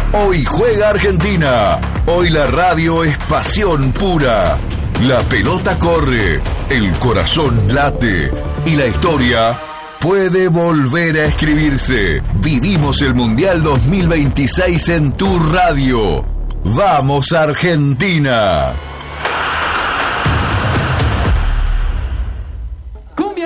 Hoy juega Argentina. Hoy la radio es pasión pura. La pelota corre, el corazón late y la historia puede volver a escribirse. Vivimos el Mundial 2026 en tu radio. ¡Vamos Argentina!